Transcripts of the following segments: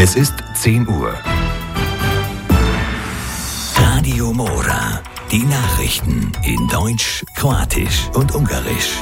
Es ist 10 Uhr. Radio Mora. Die Nachrichten in Deutsch, Kroatisch und Ungarisch.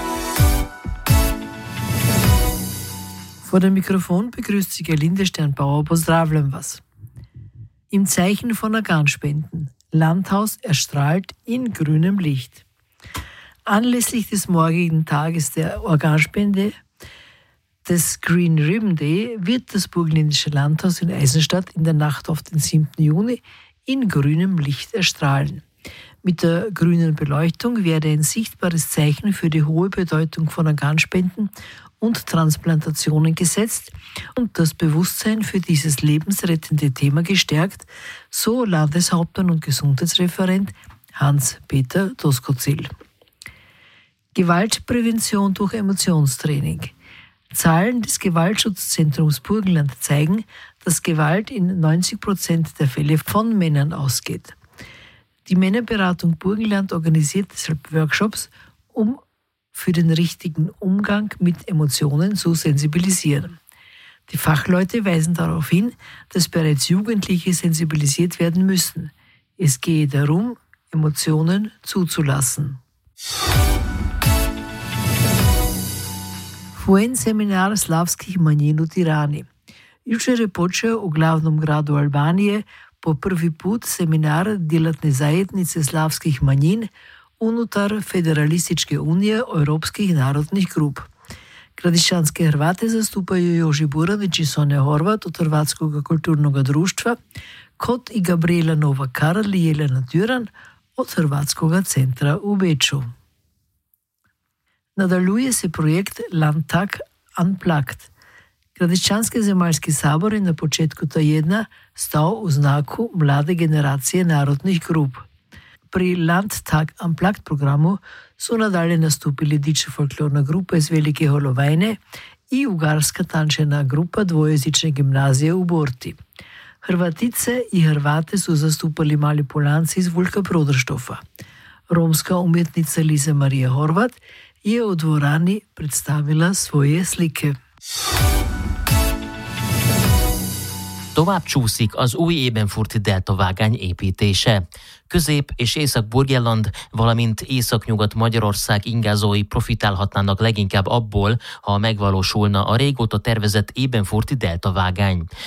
Vor dem Mikrofon begrüßt sich Gerlinde Sternbauer. Pozdravljam vas. Im Zeichen von Organspenden. Landhaus erstrahlt in grünem Licht. Anlässlich des morgigen Tages der Organspende, des Green Ribbon Day, wird das burgenländische Landhaus in Eisenstadt in der Nacht auf den 7. Juni in grünem Licht erstrahlen. Mit der grünen Beleuchtung werde ein sichtbares Zeichen für die hohe Bedeutung von Organspenden und Transplantationen gesetzt und das Bewusstsein für dieses lebensrettende Thema gestärkt, so Landeshauptmann und Gesundheitsreferent Hans-Peter Doskozil. Gewaltprävention durch Emotionstraining. Zahlen des Gewaltschutzzentrums Burgenland zeigen, dass Gewalt in 90% der Fälle von Männern ausgeht. Die Männerberatung Burgenland organisiert deshalb Workshops, um für den richtigen Umgang mit Emotionen zu sensibilisieren. Die Fachleute weisen darauf hin, dass bereits Jugendliche sensibilisiert werden müssen. Es gehe darum, Emotionen zuzulassen. Fu en seminar slavskih manjin u Tirani. Jučer je počeo u glavnom gradu Albanije po prvi put seminar djelatne zajednice slavskih manjin unutar Federalističke unije europskih narodnih grup. Gradišćanske Hrvate zastupaju Joži Buranić i Sonja Horvat od Hrvatskog kulturnog društva, kot i Gabriela Nova-Karl i Jelena Duran od Hrvatskog centra u Beču. Nadaljuje se projekt Landtag Unplugged. Gradišćanski zemaljski sabor je na početku tjedna stao u znaku mlade generacije narodnih grup. Pri Landtag Unplugged programu su nadalje nastupili diče folklorna grupa iz Velike Holovajne i ugarska tančena grupa dvojezične gimnazije u Borti. Hrvatice i Hrvate su zastupali mali Polanci iz Vuljka Prodrštofa. Romska umjetnica Liza Marija Horvat je u dvorani predstavila svoje slike. Tovább csúszik az új Ebenfurti delta vágány építése. Közép- és Észak-Burgenland, valamint Észak-Nyugat Magyarország ingázói profitálhatnának leginkább abból, ha megvalósulna a régóta tervezett Ebenfurti delta vágány.